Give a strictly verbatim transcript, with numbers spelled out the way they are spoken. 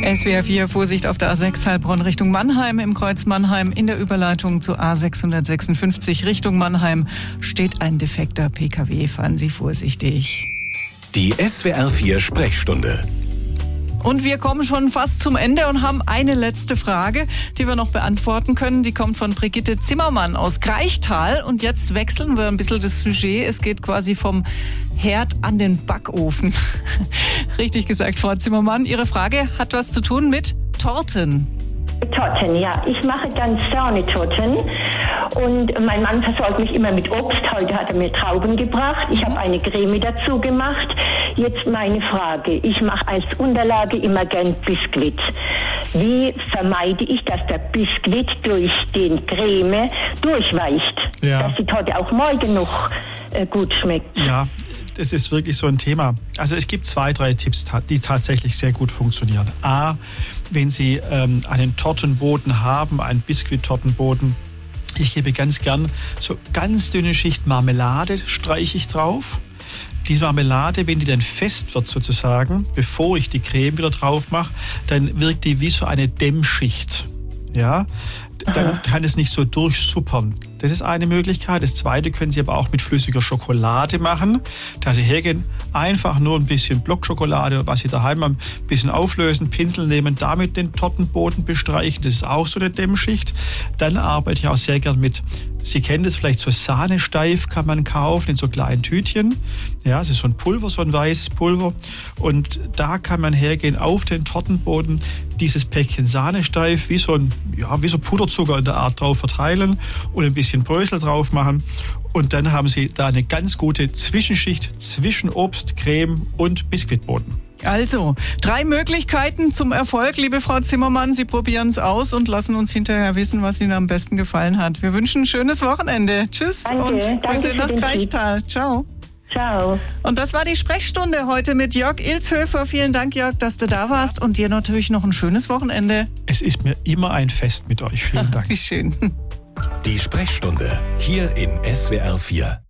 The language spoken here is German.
S W R vier, Vorsicht auf der A sechs Heilbronn Richtung Mannheim, im Kreuz Mannheim. In der Überleitung zur A sechshundertsechsundfünfzig Richtung Mannheim steht ein defekter P K W. Fahren Sie vorsichtig. Die S W R vier Sprechstunde. Und wir kommen schon fast zum Ende und haben eine letzte Frage, die wir noch beantworten können. Die kommt von Brigitte Zimmermann aus Greichtal. Und jetzt wechseln wir ein bisschen das Sujet. Es geht quasi vom Herd an den Backofen. Richtig gesagt, Frau Zimmermann. Ihre Frage hat was zu tun mit Torten. Torten, ja. Ich mache ganz Sahnetorten und mein Mann versorgt mich immer mit Obst. Heute hat er mir Trauben gebracht. Ich habe eine Creme dazu gemacht. Jetzt meine Frage. Ich mache als Unterlage immer gern Biskuit. Wie vermeide ich, dass der Biskuit durch den Creme durchweicht? Ja. Dass die Torte auch morgen noch äh, gut schmeckt. Ja. Es ist wirklich so ein Thema. Also es gibt zwei, drei Tipps, die tatsächlich sehr gut funktionieren. A, wenn Sie ähm, einen Tortenboden haben, einen Biskuit-Tortenboden, ich gebe ganz gern so ganz dünne Schicht Marmelade, streiche ich drauf. Diese Marmelade, wenn die dann fest wird sozusagen, bevor ich die Creme wieder drauf mache, dann wirkt die wie so eine Dämmschicht. Ja, dann Aha. kann es nicht so durchsuppern. Das ist eine Möglichkeit. Das zweite können Sie aber auch mit flüssiger Schokolade machen. Da Sie hergehen, einfach nur ein bisschen Blockschokolade, was Sie daheim haben, ein bisschen auflösen, Pinsel nehmen, damit den Tortenboden bestreichen. Das ist auch so eine Dämmschicht. Dann arbeite ich auch sehr gern mit, Sie kennen das vielleicht, so Sahnesteif kann man kaufen in so kleinen Tütchen. Ja, das ist so ein Pulver, so ein weißes Pulver. Und da kann man hergehen, auf den Tortenboden dieses Päckchen Sahnesteif wie so ein, ja, wie so Puderzucker in der Art drauf verteilen und ein bisschen Brösel drauf machen. Und dann haben Sie da eine ganz gute Zwischenschicht zwischen Obst, Creme und Biskuitboden. Also, drei Möglichkeiten zum Erfolg, liebe Frau Zimmermann. Sie probieren es aus und lassen uns hinterher wissen, was Ihnen am besten gefallen hat. Wir wünschen ein schönes Wochenende. Tschüss danke, und danke Grüße nach Greichtal. Ciao. Ciao. Und das war die Sprechstunde heute mit Jörg Ilzhöfer. Vielen Dank, Jörg, dass du da warst. Und dir natürlich noch ein schönes Wochenende. Es ist mir immer ein Fest mit euch. Vielen Dank. Wie schön. Die Sprechstunde hier in S W R vier.